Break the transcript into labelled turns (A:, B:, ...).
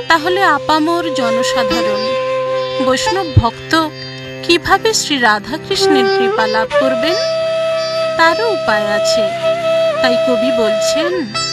A: তাহলে আপামর জনসাধারণ বৈষ্ণব ভক্ত কিভাবে শ্রী রাধাকৃষ্ণের কৃপা লাভ করবেন? তারও উপায় আছে। তাই কবি বলছেন,